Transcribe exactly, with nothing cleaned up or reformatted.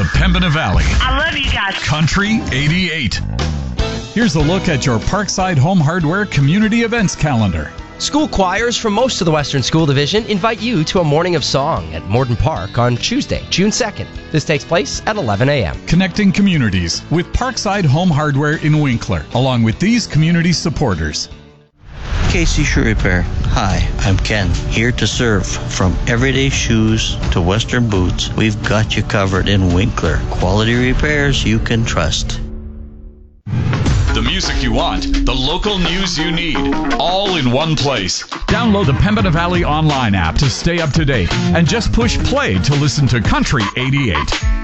Pembina Valley. I love you guys. Country eighty-eight. Here's a look at your Parkside Home Hardware community events calendar. School choirs from most of the Western School Division invite you to a morning of song at Morden Park on Tuesday, June second. This takes place at eleven a.m. Connecting communities with Parkside Home Hardware in Winkler, along with these community supporters. K C Shoe Repair. Hi, I'm Ken, here to serve. From everyday shoes to Western boots, we've got you covered in Winkler. Quality repairs you can trust. The music you want, the local news you need, all in one place. Download the Pembina Valley online app to stay up to date and just push play to listen to Country eighty-eight.